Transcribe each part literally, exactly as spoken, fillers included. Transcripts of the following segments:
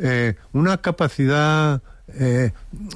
eh, una capacidad eh,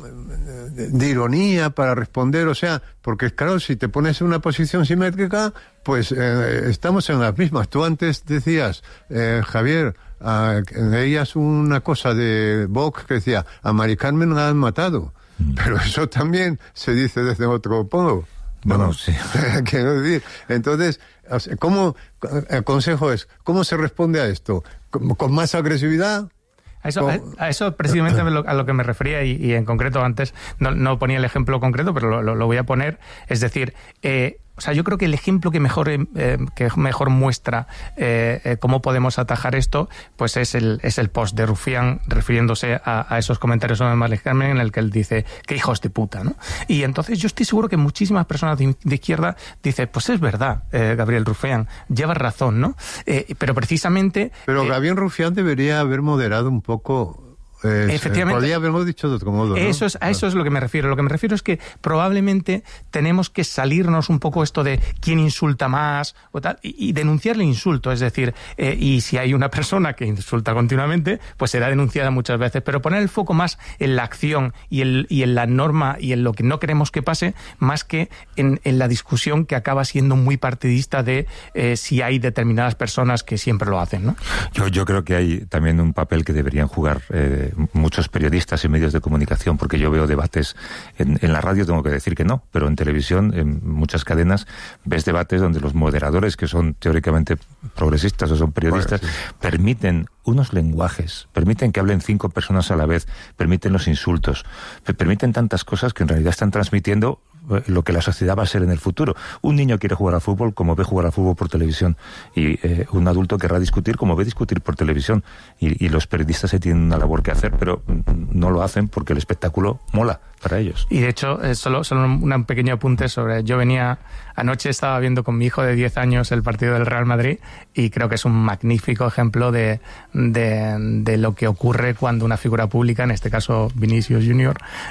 de, de ironía para responder, o sea, porque claro, si te pones en una posición simétrica, pues eh, estamos en las mismas. Tú antes decías, eh, Javier, uh, leías una cosa de Vox que decía, a Mari Carmen la han matado, mm. pero eso también se dice desde otro polo. Bueno, no, sí. Quiero decir, entonces, ¿cómo, el consejo es, ¿cómo se responde a esto? ¿Con, con más agresividad? A eso, a, a eso precisamente a lo, a lo que me refería, y, y en concreto antes no, no ponía el ejemplo concreto, pero lo, lo, lo voy a poner. Es decir, eh, o sea, yo creo que el ejemplo que mejor eh, que mejor muestra eh, eh, cómo podemos atajar esto, pues es el es el post de Rufián refiriéndose a, a esos comentarios sobre Mari Carmen, en el que él dice qué hijos de puta, ¿no? Y entonces yo estoy seguro que muchísimas personas de, de izquierda dicen, pues es verdad, eh, Gabriel Rufián, llevas razón, ¿no? Eh, pero precisamente... Pero eh, Gabriel Rufián debería haber moderado un poco... Eh, Efectivamente. Podría haberlo dicho de otro modo, ¿no? Eso es, a eso es lo que me refiero. Lo que me refiero es que probablemente tenemos que salirnos un poco esto de quién insulta más o tal, y, y denunciar el insulto. Es decir, eh, y si hay una persona que insulta continuamente, pues será denunciada muchas veces. Pero poner el foco más en la acción y, el, y en la norma y en lo que no queremos que pase, más que en, en la discusión que acaba siendo muy partidista de eh, si hay determinadas personas que siempre lo hacen, ¿no? Yo, yo creo que hay también un papel que deberían jugar eh, muchos periodistas y medios de comunicación, porque yo veo debates en, en la radio, tengo que decir que no, pero en televisión, en muchas cadenas, ves debates donde los moderadores, que son teóricamente progresistas o son periodistas, bueno, sí. permiten unos lenguajes, permiten que hablen cinco personas a la vez, permiten los insultos, permiten tantas cosas que en realidad están transmitiendo lo que la sociedad va a ser en el futuro. Un niño quiere jugar al fútbol como ve jugar al fútbol por televisión, y eh, un adulto querrá discutir como ve discutir por televisión, y, y los periodistas se tienen una labor que hacer, pero no lo hacen porque el espectáculo mola para ellos. Y de hecho, eh, solo, solo un pequeño apunte sobre... Yo venía... Anoche estaba viendo con mi hijo de diez años el partido del Real Madrid, y creo que es un magnífico ejemplo de, de, de lo que ocurre cuando una figura pública, en este caso Vinicius Junior,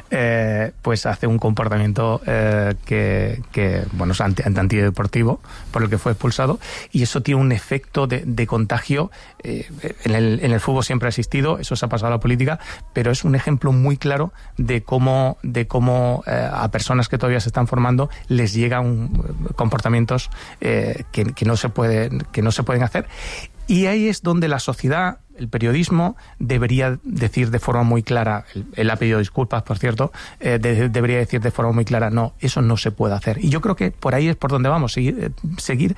eh, pues hace un comportamiento eh, que, que, bueno, es anti, antideportivo, por el que fue expulsado, y eso tiene un efecto de, de contagio. Eh, en, el, en el fútbol siempre ha existido, eso se ha pasado a la política, pero es un ejemplo muy claro de cómo, de cómo eh, a personas que todavía se están formando les llegan comportamientos eh, que, que no se puede, que no se pueden hacer. Y ahí es donde la sociedad, el periodismo, debería decir de forma muy clara, él, él ha pedido disculpas, por cierto, eh, de, debería decir de forma muy clara, no, eso no se puede hacer. Y yo creo que por ahí es por donde vamos, seguir, eh, seguir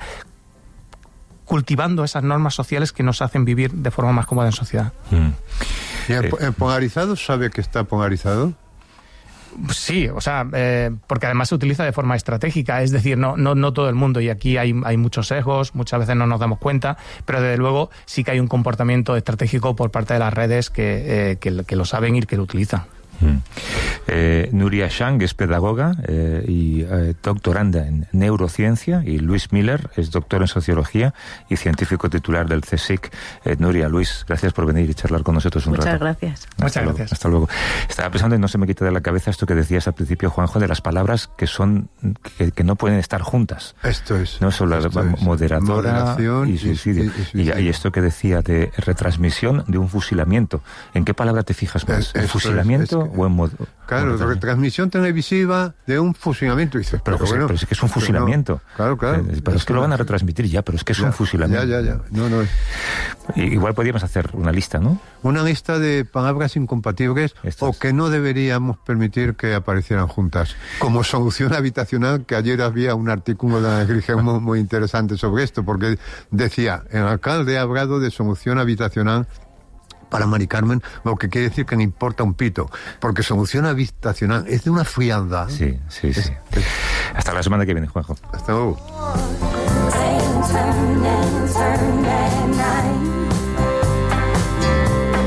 cultivando esas normas sociales que nos hacen vivir de forma más cómoda en sociedad. Mm. ¿Y el, el polarizado sabe que está polarizado? Sí, o sea, eh, porque además se utiliza de forma estratégica, es decir, no, no, no todo el mundo, y aquí hay, hay muchos sesgos, muchas veces no nos damos cuenta, pero desde luego sí que hay un comportamiento estratégico por parte de las redes que, eh, que, que lo saben y que lo utilizan. Mm. Eh, Nuria Shang es pedagoga eh, y eh, doctoranda en neurociencia, y Luis Miller es doctor en sociología y científico titular del C S I C. Eh, Nuria, Luis, gracias por venir y charlar con nosotros un Muchas rato. gracias. Hasta Muchas luego, gracias. Hasta luego. Estaba pensando y no se me quita de la cabeza esto que decías al principio, Juanjo, de las palabras que son que, que no pueden estar juntas. Esto es. No son la moderadora moderación y suicidio. Y, y, suicidio. Y, y esto que decía de retransmisión de un fusilamiento. ¿En qué palabra te fijas más? ¿En fusilamiento es, es que, o en mod claro, retransmisión televisiva de un fusilamiento. Dices, pero, pero, bueno, pero es que es un fusilamiento. No, claro, claro. Eh, pero es, es que lo van a retransmitir ya, pero es que es ya, un fusilamiento. Ya, ya, ya. No, no. Igual podríamos hacer una lista, ¿no? Una lista de palabras incompatibles Estas. o que no deberíamos permitir que aparecieran juntas. Como solución habitacional, que ayer había un artículo de la Grigem muy, muy interesante sobre esto, porque decía, el alcalde ha hablado de solución habitacional para Mari Carmen, lo que quiere decir que no importa un pito, porque solución habitacional es de una frialdad. Sí, sí, es, sí. Es... Hasta la semana que viene, Juanjo. Hasta luego.